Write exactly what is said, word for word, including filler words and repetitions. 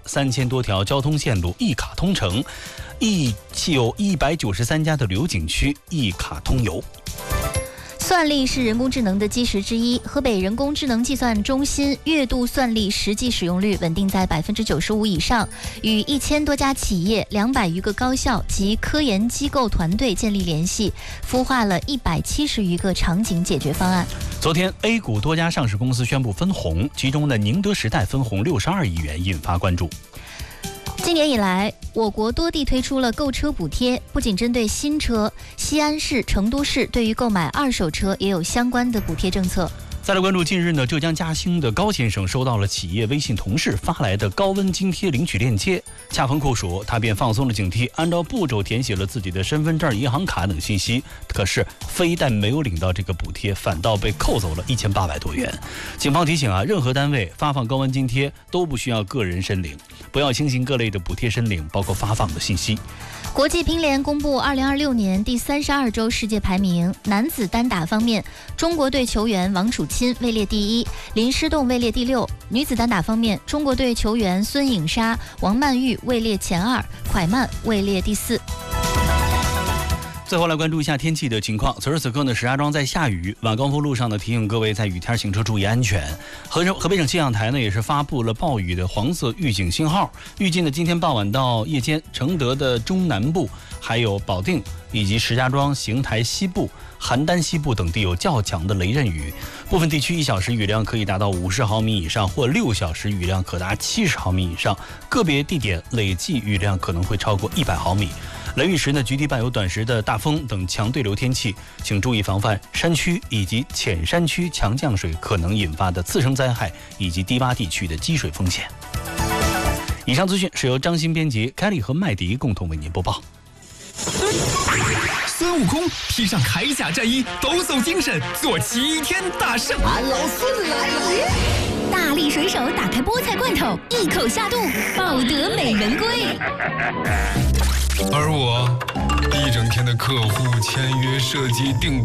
三千多条交通线路一卡通城，一有一百九十三家的旅游景区一卡通游。 算力是人工智能的基石之一。河北人工智能计算中心月度算力实际使用率稳定在百分之九十五以上，与一千多家企业、两百余个高校及科研机构团队建立联系，孵化了一百七十余个场景解决方案。 昨天 A 股多家上市公司宣布分红，其中的宁德时代分红六十二亿元，引发关注。 今年以来，我国多地推出了购车补贴，不仅针对新车，西安市、成都市对于购买二手车也有相关的补贴政策。 再来关注近日呢，浙江嘉兴的高先生收到了企业微信同事发来的高温津贴领取链接，恰逢酷暑，他便放松了警惕，按照步骤填写了自己的身份证、银行卡等信息。可是非但没有领到这个补贴，反倒被扣走了一千八百多元。警方提醒啊，任何单位发放高温津贴都不需要个人申领，不要轻信各类的补贴申领，包括发放的信息。 国际乒联公布二零二六年第三十二周世界排名，男子单打方面，中国队球员王楚钦位列第一，林诗栋位列第六；女子单打方面，中国队球员孙颖莎、王曼玉位列前二，蒯曼位列第四。 最后来关注一下天气的情况。此时此刻呢，石家庄在下雨，晚高峰路上呢提醒各位在雨天行车注意安全。河河北省气象台呢也是发布了暴雨的黄色预警信号，预计呢今天傍晚到夜间，承德的中南部、还有保定以及石家庄、邢台西部、邯郸西部等地有较强的雷阵雨，部分地区一小时雨量可以达到五十毫米以上，或六小时雨量可达七十毫米以上，个别地点累计雨量可能会超过一百毫米。雷雨时呢，局地伴有短时的大风等强对流天气，请注意防范山区以及浅山区强降水可能引发的次生灾害以及低洼地区的积水风险。以上资讯是由张鑫编辑，凯里和麦迪共同为您播报。 孙悟空披上铠甲战衣，抖擞精神，做齐天大圣。 俺老孙来了！ 大力水手打开菠菜罐头，一口下肚，抱得美人归。 而我一整天的客户签约、设计、定